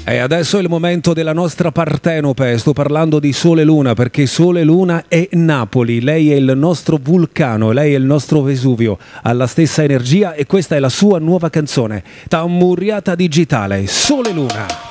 E adesso è il momento della nostra Partenope, sto parlando di Sole Luna perché Sole Luna è Napoli, lei è il nostro vulcano, lei è il nostro Vesuvio, ha la stessa energia e questa è la sua nuova canzone, Tammurriata Digitale, Sole Luna.